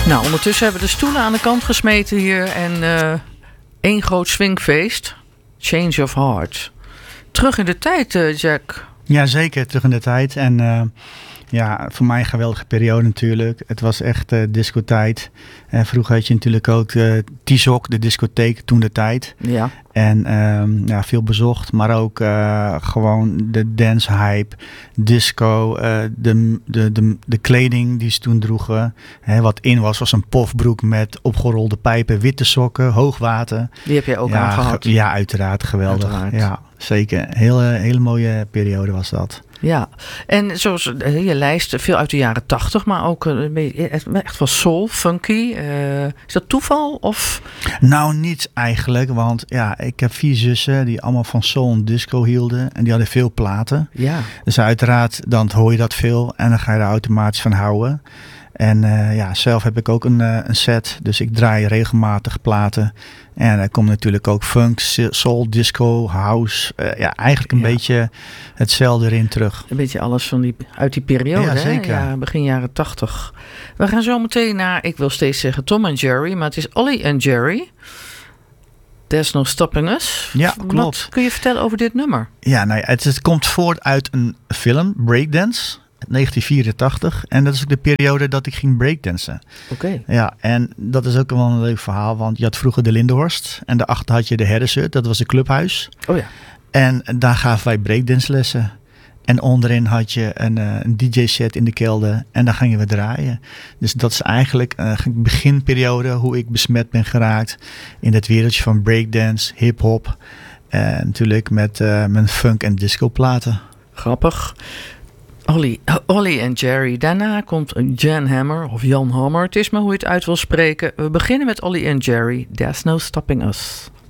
Nou, ondertussen hebben we de stoelen aan de kant gesmeten hier en één groot swingfeest. Change of Heart. Terug in de tijd, Jack. Ja, zeker. Terug in de tijd. En voor mij een geweldige periode natuurlijk. Het was echt discotijd. Vroeger had je natuurlijk ook T-Sok, de discotheek, toen de tijd. Ja. En veel bezocht, maar ook gewoon de dance hype, disco, de kleding die ze toen droegen. Wat in was een pofbroek met opgerolde pijpen, witte sokken, hoogwater. Die heb jij ook aangehad? Ja, uiteraard. Geweldig. Uiteraard. Ja, zeker. Hele mooie periode was dat. Ja, en zoals je lijst, veel uit de jaren 80, maar ook echt wel soul, funky. Is dat toeval? Of? Nou, niet eigenlijk, want ik heb 4 zussen die allemaal van soul en disco hielden. En die hadden veel platen. Ja. Dus uiteraard, dan hoor je dat veel en dan ga je er automatisch van houden. En zelf heb ik ook een set, dus ik draai regelmatig platen. En er komt natuurlijk ook funk, soul, disco, house. Eigenlijk een beetje hetzelfde erin terug. Een beetje alles uit die periode, ja, zeker. Hè? Ja, begin jaren 80. We gaan zo meteen naar, ik wil steeds zeggen Tom en Jerry, maar het is Ollie en Jerry. There's No Stopping Us. Ja, klopt. Wat kun je vertellen over dit nummer? Ja, het komt voort uit een film, Breakdance. 1984. En dat is ook de periode dat ik ging breakdansen. Oké. Ja, en dat is ook wel een leuk verhaal. Want je had vroeger de Lindenhorst. En daarachter had je de Herdershut. Dat was een clubhuis. Oh ja. En daar gaven wij breakdanslessen. En onderin had je een DJ-set in de kelder. En daar gingen we draaien. Dus dat is eigenlijk een beginperiode. Hoe ik besmet ben geraakt. In het wereldje van breakdance, hip-hop. En natuurlijk met mijn funk- en disco-platen. Grappig. Ollie en Jerry. Daarna komt Jan Hammer of Jan Hammer. Het is maar hoe je het uit wil spreken. We beginnen met Ollie en Jerry. There's No Stopping Us.